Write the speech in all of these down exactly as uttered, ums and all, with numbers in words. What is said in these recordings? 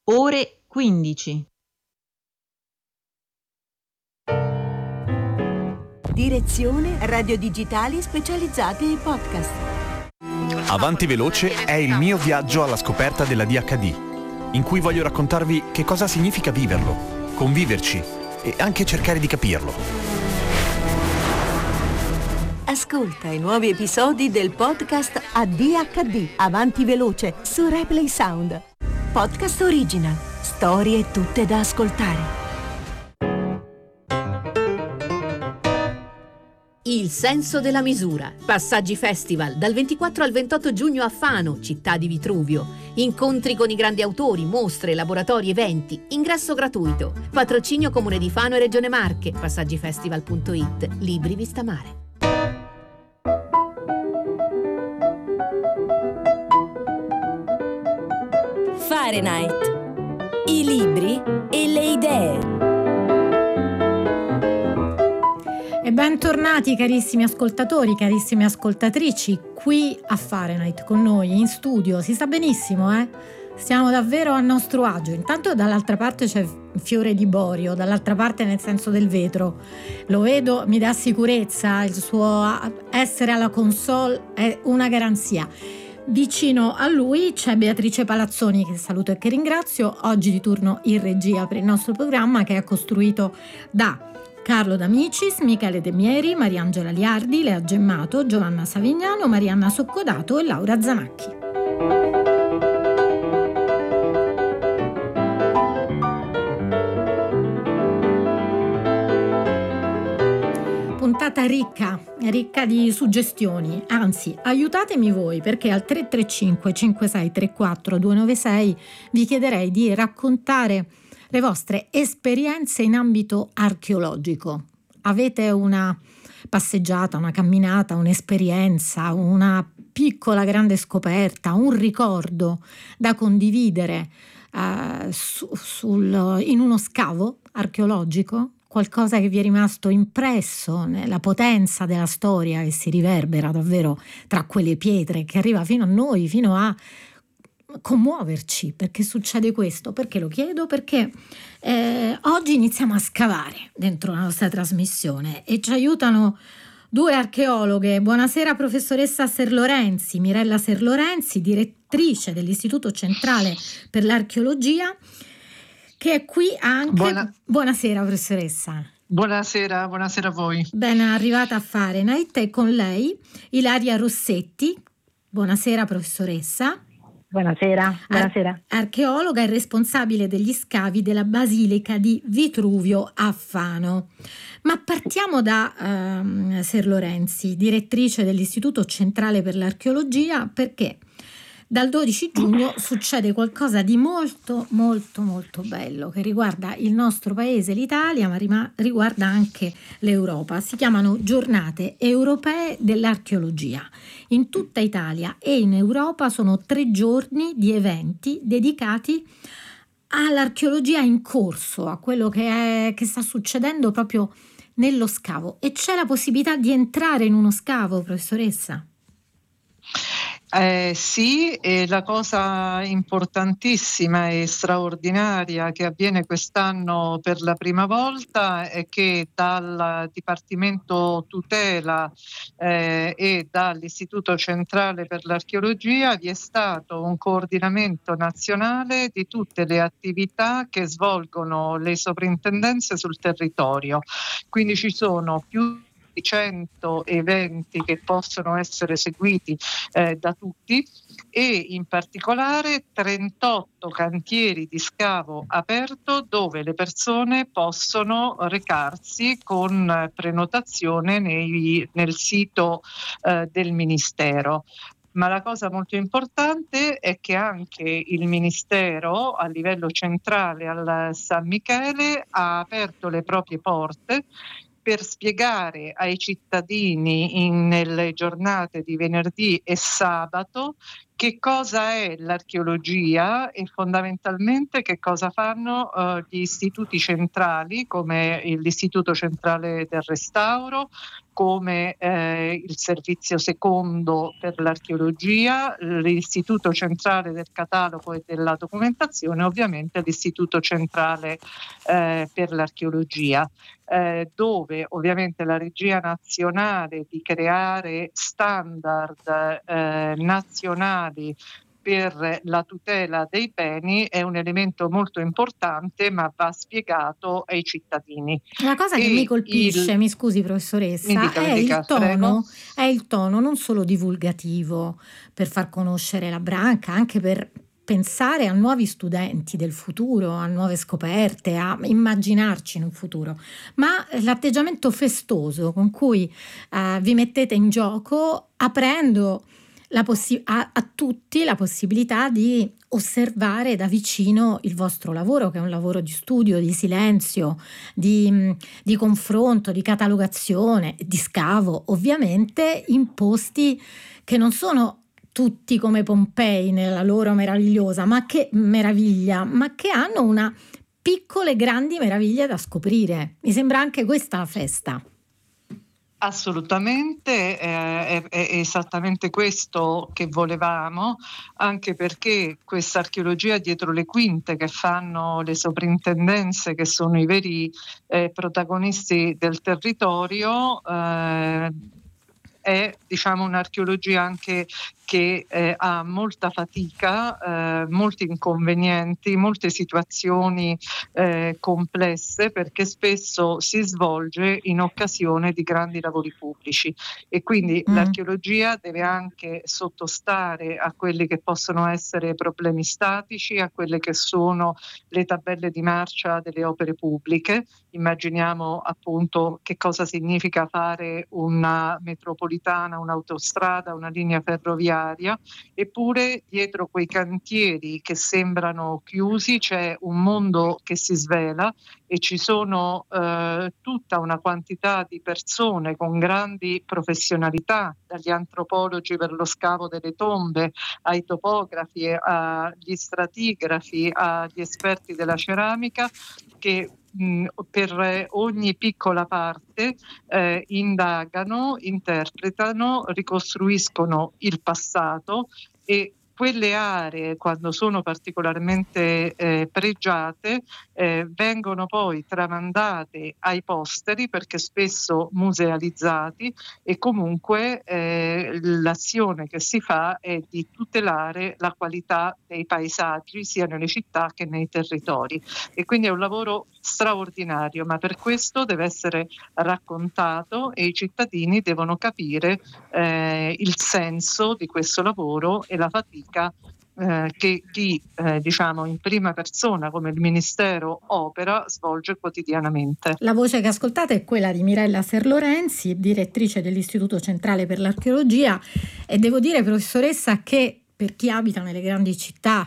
ore quindici. Direzione Radio Digitali Specializzate e Podcast. Avanti Veloce è il mio viaggio alla scoperta della D H D, in cui voglio raccontarvi che cosa significa viverlo, conviverci e anche cercare di capirlo. Ascolta i nuovi episodi del podcast A D H D Avanti Veloce su Replay Sound. Podcast original. Storie tutte da ascoltare. Il senso della misura. Passaggi Festival dal ventiquattro al ventotto giugno a Fano, città di Vitruvio. Incontri con i grandi autori, mostre, laboratori, eventi. Ingresso gratuito. Patrocinio Comune di Fano e Regione Marche. Passaggifestival punto it. Libri Vista Mare. Fahrenheit. I libri e le idee. E bentornati carissimi ascoltatori, carissime ascoltatrici, qui a Fahrenheit con noi in studio. Si sta benissimo, eh? Stiamo davvero a nostro agio. Intanto dall'altra parte c'è Fiore di Borio, dall'altra parte nel senso del vetro. Lo vedo, mi dà sicurezza, il suo essere alla console è una garanzia. Vicino a lui c'è Beatrice Palazzoni, che saluto e che ringrazio, oggi di turno in regia per il nostro programma, che è costruito da Carlo D'Amicis, Michele De Mieri, Mariangela Liardi, Lea Gemmato, Giovanna Savignano, Marianna Soccodato e Laura Zanacchi. Puntata ricca, ricca di suggestioni, anzi aiutatemi voi, perché al tre tre cinque cinque sei tre quattro due nove sei vi chiederei di raccontare le vostre esperienze in ambito archeologico. Avete una passeggiata, una camminata, un'esperienza, una piccola grande scoperta, un ricordo da condividere eh, su, sul, in uno scavo archeologico? Qualcosa che vi è rimasto impresso nella potenza della storia che si riverbera davvero tra quelle pietre, che arriva fino a noi, fino a commuoverci. Perché succede questo? Perché lo chiedo? Perché eh, oggi iniziamo a scavare dentro la nostra trasmissione e ci aiutano due archeologhe. Buonasera professoressa Serlorenzi, Mirella Serlorenzi, direttrice dell'Istituto Centrale per l'Archeologia, che è qui anche. Buona... Buonasera professoressa. Buonasera, buonasera a voi. Ben arrivata a Fahrenheit, e con lei Ilaria Rossetti. Buonasera professoressa. Buonasera, buonasera. Ar- archeologa e responsabile degli scavi della Basilica di Vitruvio a Fano. Ma partiamo da um, Serlorenzi, direttrice dell'Istituto Centrale per l'Archeologia, perché dal dodici giugno succede qualcosa di molto molto molto bello che riguarda il nostro paese, l'Italia, ma rima- riguarda anche l'Europa. Si chiamano Giornate Europee dell'Archeologia. In tutta Italia e in Europa sono tre giorni di eventi dedicati all'archeologia in corso, a quello che, è, che sta succedendo proprio nello scavo. E c'è la possibilità di entrare in uno scavo, professoressa? Eh, sì, e la cosa importantissima e straordinaria che avviene quest'anno per la prima volta è che dal Dipartimento Tutela eh, e dall'Istituto Centrale per l'Archeologia vi è stato un coordinamento nazionale di tutte le attività che svolgono le soprintendenze sul territorio. Quindi ci sono più cento eventi che possono essere seguiti eh, da tutti, e in particolare trentotto cantieri di scavo aperto dove le persone possono recarsi con prenotazione nei, nel sito eh, del Ministero. Ma la cosa molto importante è che anche il Ministero a livello centrale al San Michele ha aperto le proprie porte per spiegare ai cittadini in, nelle giornate di venerdì e sabato che cosa è l'archeologia e fondamentalmente che cosa fanno uh, gli istituti centrali come l'Istituto Centrale del Restauro, come eh, il Servizio Secondo per l'Archeologia, l'Istituto Centrale del Catalogo e della Documentazione, ovviamente l'Istituto Centrale eh, per l'Archeologia, eh, dove ovviamente la regia nazionale di creare standard eh, nazionali per la tutela dei beni è un elemento molto importante, ma va spiegato ai cittadini. La cosa e che mi colpisce, il... mi scusi professoressa, mi dica, è, mi dica, il tono, è il tono non solo divulgativo per far conoscere la branca, anche per pensare a nuovi studenti del futuro, a nuove scoperte, a immaginarci in un futuro, ma l'atteggiamento festoso con cui eh, vi mettete in gioco, aprendo La possi- a, a tutti la possibilità di osservare da vicino il vostro lavoro, che è un lavoro di studio, di silenzio, di, di confronto, di catalogazione, di scavo, ovviamente in posti che non sono tutti come Pompei nella loro meravigliosa, ma che meraviglia, ma che hanno una piccole grandi meraviglie da scoprire. Mi sembra anche questa la festa. Assolutamente, eh, è, è esattamente questo che volevamo, anche perché questa archeologia dietro le quinte che fanno le soprintendenze, che sono i veri eh, protagonisti del territorio, eh, è diciamo un'archeologia anche che eh, ha molta fatica, eh, molti inconvenienti, molte situazioni eh, complesse, perché spesso si svolge in occasione di grandi lavori pubblici e quindi mm. l'archeologia deve anche sottostare a quelli che possono essere problemi statici, a quelle che sono le tabelle di marcia delle opere pubbliche. Immaginiamo appunto che cosa significa fare una metropolitana, un'autostrada, una linea ferroviaria, eppure dietro quei cantieri che sembrano chiusi c'è un mondo che si svela e ci sono eh, tutta una quantità di persone con grandi professionalità, dagli antropologi per lo scavo delle tombe, ai topografi, agli stratigrafi, agli esperti della ceramica, che per ogni piccola parte eh, indagano, interpretano, ricostruiscono il passato, e quelle aree, quando sono particolarmente eh, pregiate, eh, vengono poi tramandate ai posteri, perché spesso musealizzati, e comunque eh, l'azione che si fa è di tutelare la qualità dei paesaggi sia nelle città che nei territori, e quindi è un lavoro straordinario, ma per questo deve essere raccontato e i cittadini devono capire eh, il senso di questo lavoro e la fatica Eh, che chi eh, diciamo in prima persona come il Ministero opera svolge quotidianamente. La voce che ascoltate è quella di Mirella Serlorenzi, direttrice dell'Istituto Centrale per l'Archeologia, e devo dire, professoressa, che per chi abita nelle grandi città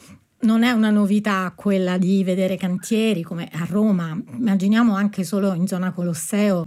non è una novità quella di vedere cantieri come a Roma. Immaginiamo anche solo in zona Colosseo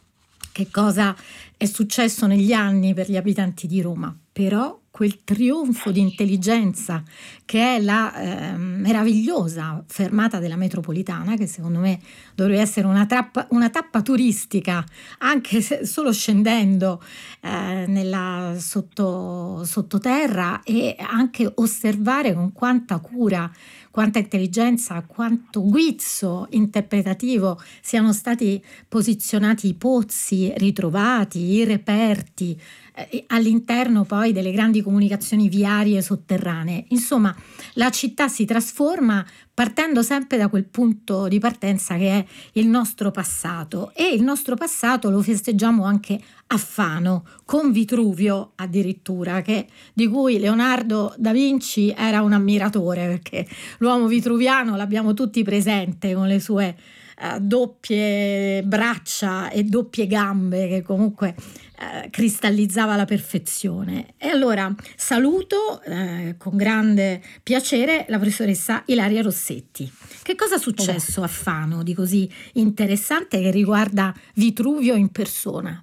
che cosa è successo negli anni per gli abitanti di Roma, però quel trionfo di intelligenza che è la eh, meravigliosa fermata della metropolitana, che secondo me dovrebbe essere una, trappa, una tappa turistica, anche se solo scendendo eh, nella sotto, sottoterra, e anche osservare con quanta cura, quanta intelligenza, quanto guizzo interpretativo siano stati posizionati i pozzi ritrovati, i reperti, eh, all'interno poi delle grandi comunicazioni viarie sotterranee. Insomma, la città si trasforma partendo sempre da quel punto di partenza che è il nostro passato, e il nostro passato lo festeggiamo anche a Fano, con Vitruvio addirittura, che, di cui Leonardo da Vinci era un ammiratore, perché l'uomo vitruviano l'abbiamo tutti presente con le sue eh, doppie braccia e doppie gambe, che comunque eh, cristallizzava la perfezione. E allora saluto eh, con grande piacere la professoressa Ilaria Rossetti. Che cosa è successo a Fano di così interessante che riguarda Vitruvio in persona?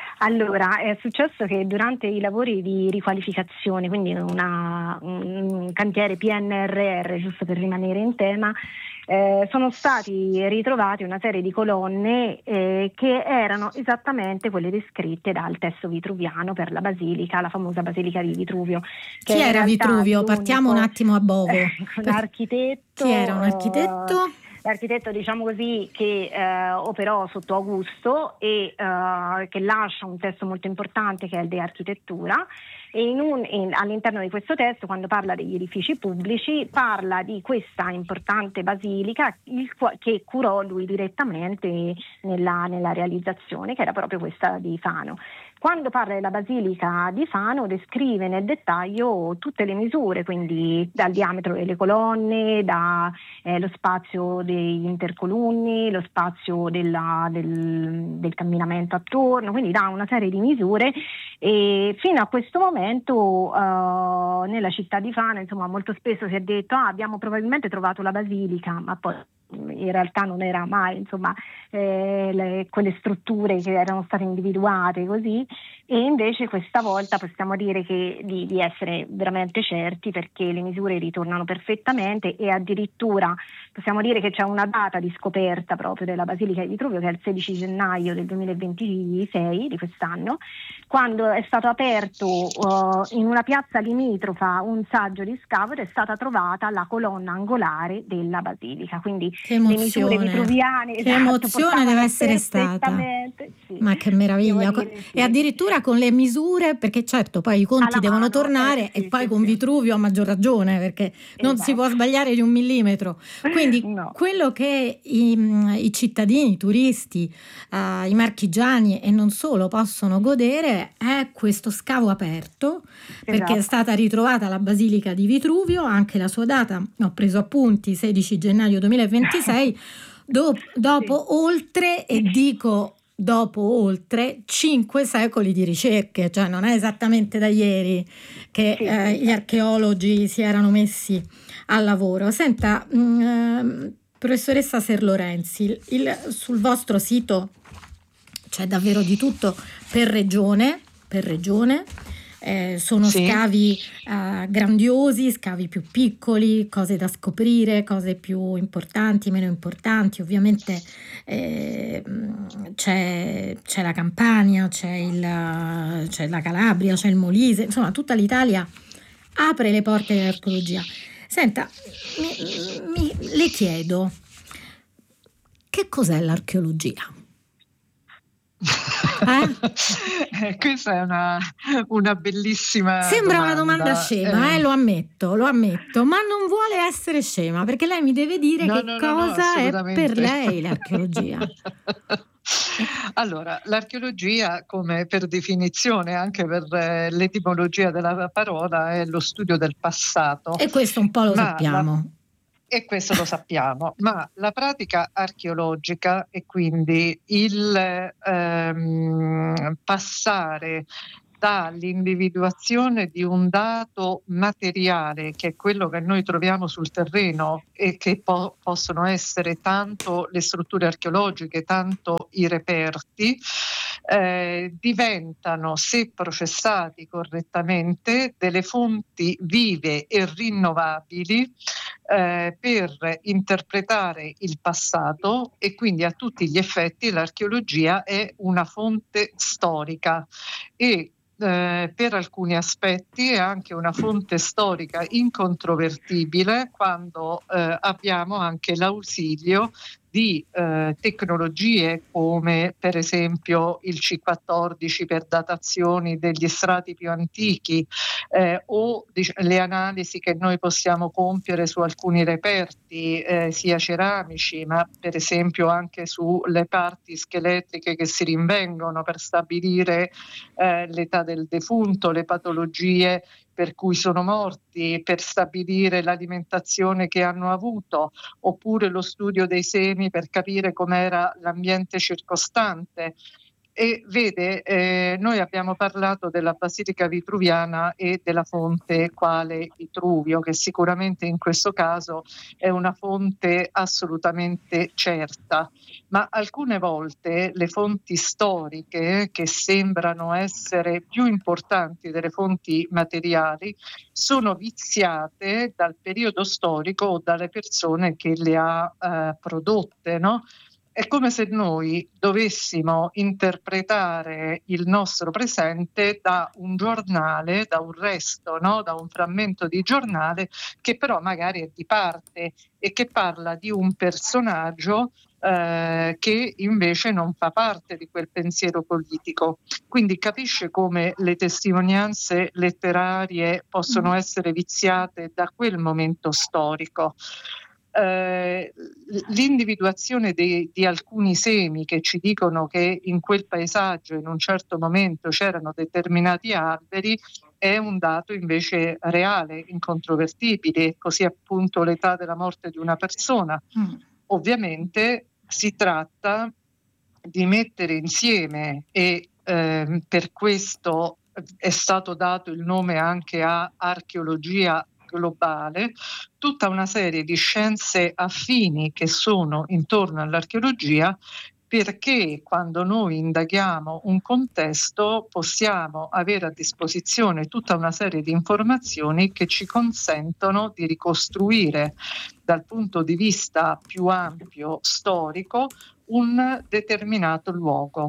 Allora, è successo che durante i lavori di riqualificazione, quindi una, un cantiere P N R R, giusto per rimanere in tema, eh, sono stati ritrovati una serie di colonne eh, che erano esattamente quelle descritte dal testo vitruviano per la basilica, la famosa basilica di Vitruvio. Chi era Vitruvio? Partiamo un attimo a Bovo. Un architetto. Chi era un architetto? L'architetto, diciamo così, che eh, operò sotto Augusto e eh, che lascia un testo molto importante che è il De Architettura, e in un, in, all'interno di questo testo, quando parla degli edifici pubblici, parla di questa importante basilica il, che curò lui direttamente nella, nella realizzazione, che era proprio questa di Fano. Quando parla della basilica di Fano descrive nel dettaglio tutte le misure, quindi dal diametro delle colonne, da eh, lo spazio degli intercolunni, lo spazio della, del, del camminamento attorno, quindi dà una serie di misure, e fino a questo momento eh, nella città di Fano, insomma, molto spesso si è detto ah, abbiamo probabilmente trovato la basilica, ma poi in realtà non era mai, insomma, eh, le, quelle strutture che erano state individuate così, e invece questa volta possiamo dire che di, di essere veramente certi, perché le misure ritornano perfettamente, e addirittura possiamo dire che c'è una data di scoperta proprio della Basilica di Vitruvio, che è il sedici gennaio del duemilaventisei di quest'anno, quando è stato aperto uh, in una piazza limitrofa un saggio di scavo ed è stata trovata la colonna angolare della basilica, quindi che emozione, le misure vitruviane, che esatto, emozione deve essere stata, sì. Ma che meraviglia, dire, sì. E addirittura con le misure, perché certo poi i conti alla devono mano, tornare, eh, sì, e poi sì, con sì. Vitruvio a maggior ragione, perché esatto. non si può sbagliare di un millimetro, quindi no. Quello che i, i cittadini, i turisti, uh, i marchigiani e non solo possono godere è questo scavo aperto, esatto. perché è stata ritrovata la Basilica di Vitruvio, anche la sua data, ho preso appunti, sedici gennaio duemilaventisei, do, dopo sì. oltre, e dico dopo oltre cinque secoli di ricerche, cioè non è esattamente da ieri che sì, eh, sì. gli archeologi si erano messi al lavoro. Senta, mh, professoressa Serlorenzi, il, sul vostro sito c'è davvero di tutto per regione, per regione. Eh, sono sì. scavi uh, grandiosi, scavi più piccoli, cose da scoprire, cose più importanti, meno importanti. Ovviamente eh, c'è, c'è la Campania, c'è, il, c'è la Calabria, c'è il Molise, insomma tutta l'Italia apre le porte dell'archeologia. Senta, mi, mi, le chiedo, che cos'è l'archeologia? Eh? Questa è una, una bellissima sembra domanda. Una domanda scema, eh. Eh, lo ammetto, lo ammetto, ma non vuole essere scema, perché lei mi deve dire no, che no, cosa no, no, è per lei l'archeologia. Allora, l'archeologia, come per definizione, anche per eh, l'etimologia della parola, è lo studio del passato. E questo un po' lo sappiamo. La... E questo lo sappiamo, ma la pratica archeologica e quindi il ehm, passare dall'individuazione di un dato materiale, che è quello che noi troviamo sul terreno e che po- possono essere tanto le strutture archeologiche, tanto i reperti, eh, diventano, se processati correttamente, delle fonti vive e rinnovabili eh, per interpretare il passato, e quindi a tutti gli effetti l'archeologia è una fonte storica e Eh, per alcuni aspetti è anche una fonte storica incontrovertibile, quando eh, abbiamo anche l'ausilio di eh, tecnologie come per esempio il C quattordici per datazioni degli strati più antichi eh, o dic- le analisi che noi possiamo compiere su alcuni reperti eh, sia ceramici, ma per esempio anche sulle parti scheletriche che si rinvengono per stabilire eh, l'età del defunto, le patologie per cui sono morti, per stabilire l'alimentazione che hanno avuto, oppure lo studio dei semi per capire com'era l'ambiente circostante. E vede, eh, noi abbiamo parlato della Basilica Vitruviana e della fonte quale Vitruvio, che sicuramente in questo caso è una fonte assolutamente certa, ma alcune volte le fonti storiche, che sembrano essere più importanti delle fonti materiali, sono viziate dal periodo storico o dalle persone che le ha eh, prodotte, no? È come se noi dovessimo interpretare il nostro presente da un giornale, da un resto, no? Da un frammento di giornale che però magari è di parte e che parla di un personaggio eh, che invece non fa parte di quel pensiero politico. Quindi capisce come le testimonianze letterarie possono essere viziate da quel momento storico. Eh, l'individuazione di, di alcuni semi che ci dicono che in quel paesaggio in un certo momento c'erano determinati alberi è un dato invece reale, incontrovertibile, così appunto l'età della morte di una persona. Mm. Ovviamente si tratta di mettere insieme e eh, per questo è stato dato il nome anche a archeologia globale, tutta una serie di scienze affini che sono intorno all'archeologia, perché quando noi indaghiamo un contesto possiamo avere a disposizione tutta una serie di informazioni che ci consentono di ricostruire dal punto di vista più ampio storico un determinato luogo.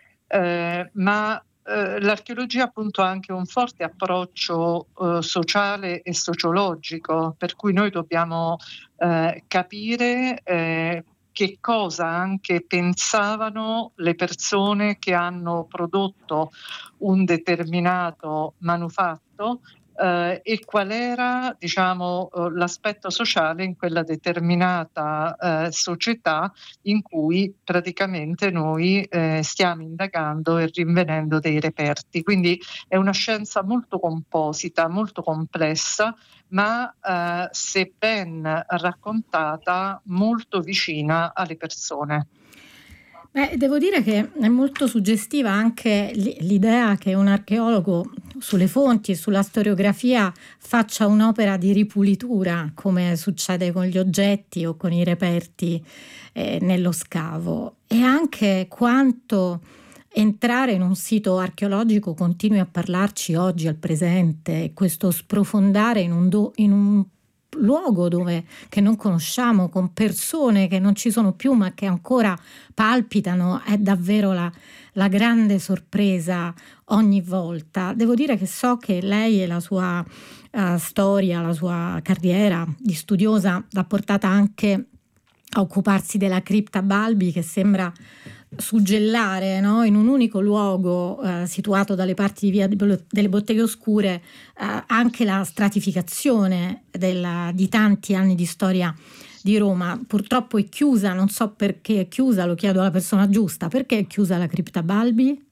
Eh, ma eh, l'archeologia appunto ha anche un forte approccio eh, sociale e sociologico, per cui noi dobbiamo eh, capire eh, che cosa anche pensavano le persone che hanno prodotto un determinato manufatto eh, e qual era, diciamo, eh, l'aspetto sociale in quella determinata eh, società in cui praticamente noi eh, stiamo indagando e rinvenendo dei reperti. Quindi è una scienza molto composita, molto complessa, ma eh, se ben raccontata molto vicina alle persone. Beh, devo dire che è molto suggestiva anche l'idea che un archeologo sulle fonti e sulla storiografia faccia un'opera di ripulitura, come succede con gli oggetti o con i reperti eh, nello scavo, e anche quanto entrare in un sito archeologico continui a parlarci oggi al presente, questo sprofondare in un, do, in un luogo dove, che non conosciamo, con persone che non ci sono più ma che ancora palpitano, è davvero la, la grande sorpresa ogni volta. Devo dire che so che lei e la sua uh, storia, la sua carriera di studiosa l'ha portata anche a occuparsi della cripta Balbi, che sembra suggellare, no? In un unico luogo eh, situato dalle parti di via delle Botteghe Oscure eh, anche la stratificazione della, di tanti anni di storia di Roma. Purtroppo è chiusa, non so perché è chiusa, lo chiedo alla persona giusta. Perché è chiusa la cripta Balbi?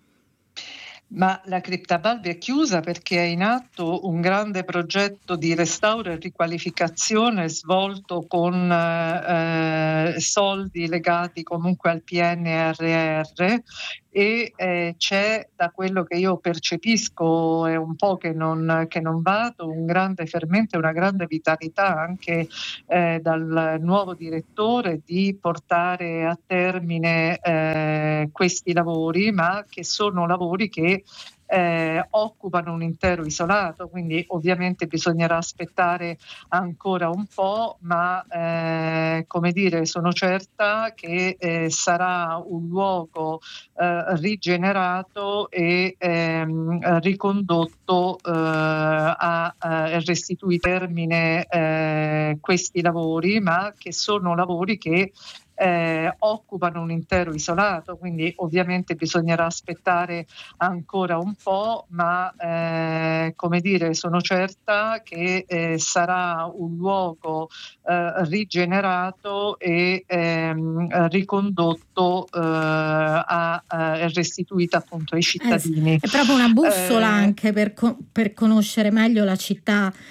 Ma la cripta Balbi è chiusa perché è in atto un grande progetto di restauro e riqualificazione svolto con eh, soldi legati comunque al P N R R e eh, c'è, da quello che io percepisco, è un po' che non, che non vado, un grande fermento e una grande vitalità anche eh, dal nuovo direttore di portare a termine eh, questi lavori, ma che sono lavori che Eh, occupano un intero isolato, quindi ovviamente bisognerà aspettare ancora un po', ma eh, come dire, sono certa che eh, sarà un luogo eh, rigenerato e ehm, ricondotto eh, a, a restituire termine eh, questi lavori, ma che sono lavori che Eh, occupano un intero isolato, quindi ovviamente bisognerà aspettare ancora un po', ma eh, come dire, sono certa che eh, sarà un luogo eh, rigenerato e ehm, ricondotto eh, a, a restituito appunto ai cittadini. Eh, è proprio una bussola eh, anche per, per conoscere meglio la città